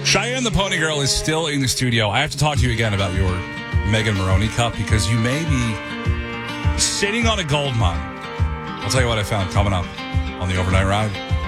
Cheyenne the Pony Girl is still in the studio. I have to talk to you again about your Megan Maroney cup because you may be sitting on a gold mine. I'll tell you what I found coming up on the overnight ride.